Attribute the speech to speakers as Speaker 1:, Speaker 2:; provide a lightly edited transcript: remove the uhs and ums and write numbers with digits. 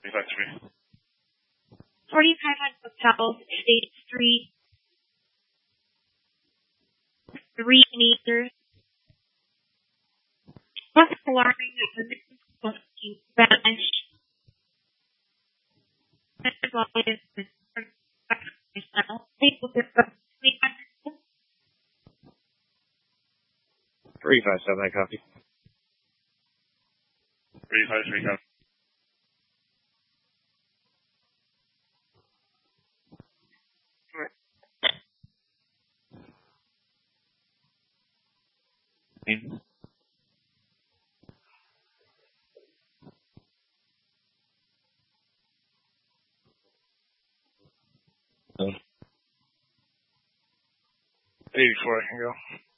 Speaker 1: 353.
Speaker 2: 4500 Hotels, State Street, 3 meters. What's alarming is the missing Spanish. As well as the people to
Speaker 3: 357, I copy.
Speaker 1: 353, copy.
Speaker 3: Oh.
Speaker 1: 84, I can go.